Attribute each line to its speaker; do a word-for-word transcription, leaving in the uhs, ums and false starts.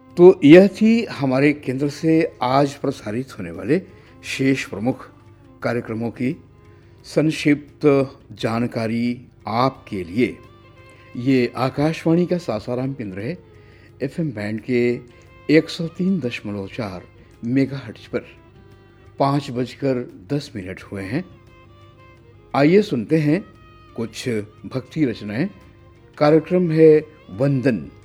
Speaker 1: तो यह थी हमारे केंद्र से आज प्रसारित होने वाले शेष प्रमुख कार्यक्रमों की संक्षिप्त जानकारी आपके लिए। ये आकाशवाणी का सासाराम केंद्र है। एफएम बैंड के एक सौ तीन दशमलव चार मेगाहर्ट्ज पर पाँच बजकर दस मिनट हुए हैं। आइए सुनते हैं कुछ भक्ति रचनाएं। कार्यक्रम है वंदन।